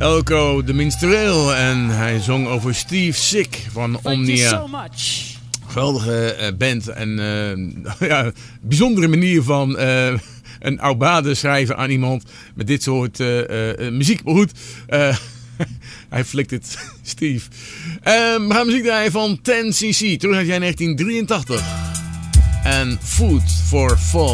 Elko de Minstreel. En hij zong over Steve Sick van Omnia. Thank you so much. Geweldige band en ja, bijzondere manier van een aubade schrijven aan iemand met dit soort muziek. Maar goed, hij flikt het, Steve. We gaan muziek draaien van 10cc, terug uit jaar 1983. En Food for Thought.